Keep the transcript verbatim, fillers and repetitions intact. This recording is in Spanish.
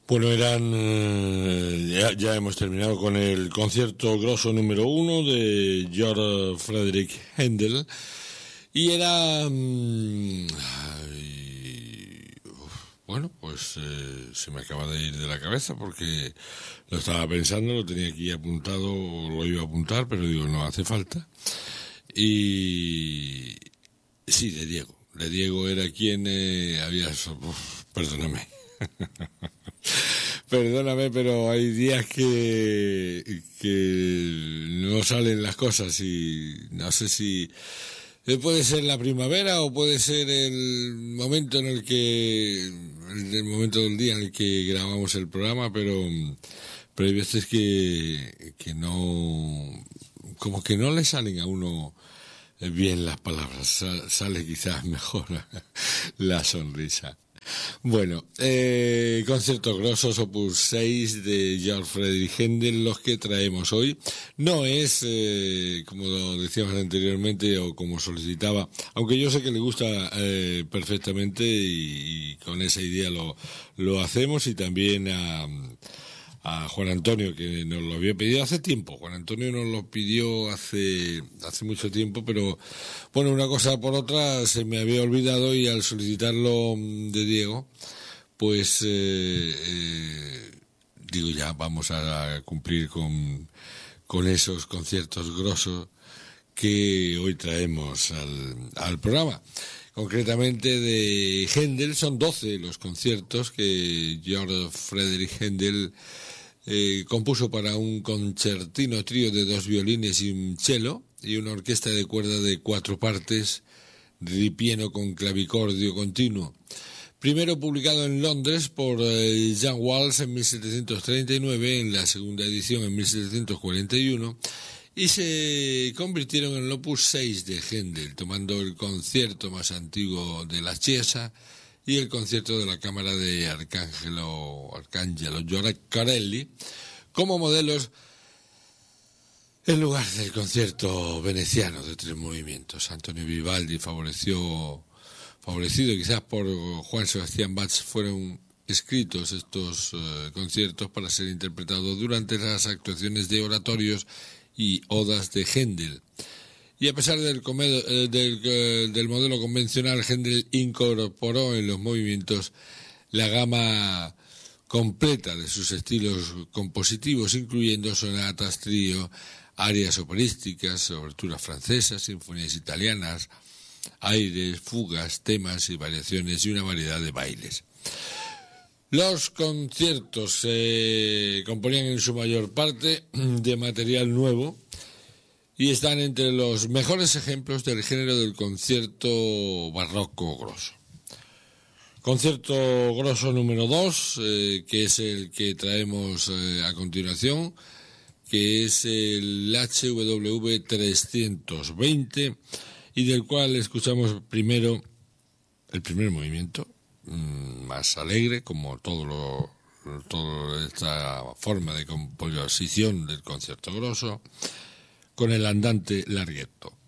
Bueno, eran eh, ya, ya hemos terminado con el concierto grosso número uno de Georg Friedrich Händel y era mmm, ay, uf, bueno, pues eh, se me acaba de ir de la cabeza porque lo estaba pensando, lo tenía aquí apuntado, lo iba a apuntar, pero digo, no hace falta. Y sí, de Diego, de Diego era quien eh, había, uf, perdóname. Perdóname, pero hay días que, que no salen las cosas y no sé si puede ser la primavera o puede ser el momento en el que, el momento del día en el que grabamos el programa, pero, pero hay veces que, que no, como que no le salen a uno bien las palabras, sale quizás mejor la sonrisa. Bueno, eh, conciertos grosos opus seis de Georg Friedrich Händel, los que traemos hoy. No es, eh, como lo decíamos anteriormente o como solicitaba, aunque yo sé que le gusta eh, perfectamente y, y con esa idea lo, lo hacemos, y también a... a Juan Antonio, que nos lo había pedido hace tiempo. Juan Antonio nos lo pidió hace hace mucho tiempo, pero bueno, una cosa por otra se me había olvidado, y al solicitarlo de Diego, pues eh, eh, digo, ya vamos a cumplir con, con esos conciertos grosos que hoy traemos al, al programa. Concretamente de Händel, son doce los conciertos que Georg Friedrich Händel eh, compuso para un concertino trío de dos violines y un cello, y una orquesta de cuerda de cuatro partes, ripieno con clavicordio continuo. Primero publicado en Londres por eh, Jan Walls en mil setecientos treinta y nueve, en la segunda edición en mil setecientos cuarenta y uno, y se convirtieron en el opus seis de Händel, tomando el concierto más antiguo de la Chiesa y el concierto de la cámara de Arcangelo, Arcangelo Gioaccarelli como modelos, en lugar del concierto veneciano de tres movimientos. Antonio Vivaldi favoreció, favorecido quizás por Juan Sebastián Bach, fueron escritos estos uh, conciertos para ser interpretados durante las actuaciones de oratorios y odas de Händel. Y a pesar del, comedo, eh, del, eh, del modelo convencional, Händel incorporó en los movimientos la gama completa de sus estilos compositivos, incluyendo sonatas, trío, arias operísticas, oberturas francesas, sinfonías italianas, aires, fugas, temas y variaciones, y una variedad de bailes. Los conciertos se eh, componían en su mayor parte de material nuevo y están entre los mejores ejemplos del género del concierto barroco grosso. Concierto grosso número dos, eh, que es el que traemos eh, a continuación, que es el H W V trescientos veinte, y del cual escuchamos primero el primer movimiento, más alegre, como todo lo, toda esta forma de composición del concierto grosso, con el andante larghetto.